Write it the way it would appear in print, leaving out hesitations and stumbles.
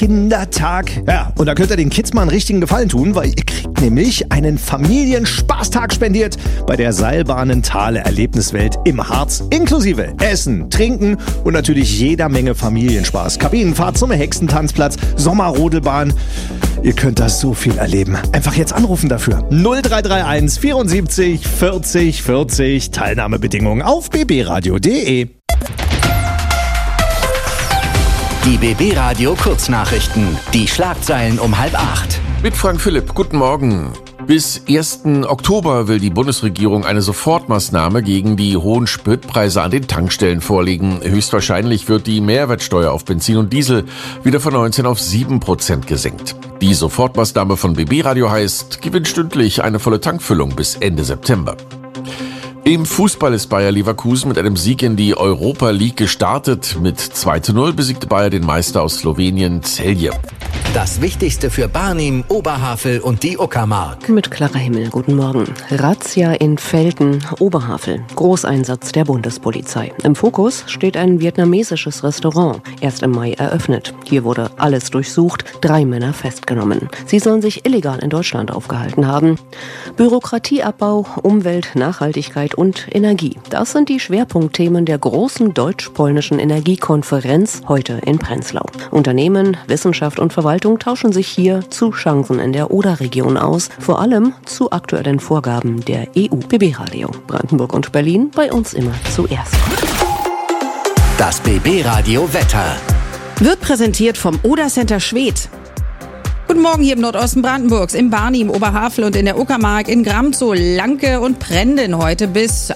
Kindertag. Ja, und da könnt ihr den Kids mal einen richtigen Gefallen tun, weil ihr kriegt nämlich einen Familienspaßtag spendiert bei der Seilbahnen Thale Erlebniswelt im Harz. Inklusive Essen, Trinken und natürlich jeder Menge Familienspaß. Kabinenfahrt zum Hexentanzplatz, Sommerrodelbahn. Ihr könnt da so viel erleben. Einfach jetzt anrufen dafür. 0331 74 40 40. Teilnahmebedingungen auf bbradio.de. Die BB Radio Kurznachrichten. Die Schlagzeilen um 7:30. Mit Frank Philipp, guten Morgen. Bis 1. Oktober will die Bundesregierung eine Sofortmaßnahme gegen die hohen Spritpreise an den Tankstellen vorlegen. Höchstwahrscheinlich wird die Mehrwertsteuer auf Benzin und Diesel wieder von 19 auf 7% gesenkt. Die Sofortmaßnahme von BB Radio heißt, gewinnt stündlich eine volle Tankfüllung bis Ende September. Im Fußball ist Bayer Leverkusen mit einem Sieg in die Europa League gestartet. Mit 2:0 besiegte Bayer den Meister aus Slowenien, Celje. Das Wichtigste für Barnim, Oberhavel und die Uckermark. Mit Clara Himmel, guten Morgen. Razzia in Velten, Oberhavel. Großeinsatz der Bundespolizei. Im Fokus steht ein vietnamesisches Restaurant, erst im Mai eröffnet. Hier wurde alles durchsucht, 3 Männer festgenommen. Sie sollen sich illegal in Deutschland aufgehalten haben. Bürokratieabbau, Umwelt, Nachhaltigkeit und Energie. Das sind die Schwerpunktthemen der großen deutsch-polnischen Energiekonferenz heute in Prenzlau. Unternehmen, Wissenschaft und Verwaltung tauschen sich hier zu Chancen in der Oder-Region aus, vor allem zu aktuellen Vorgaben der EU. BB Radio Brandenburg und Berlin, bei uns immer zuerst. Das BB Radio Wetter wird präsentiert vom Oder Center Schwedt. Guten Morgen hier im Nordosten Brandenburgs, im Barnim, Oberhavel und in der Uckermark, in Gramzow, Lanke und Prenden heute bis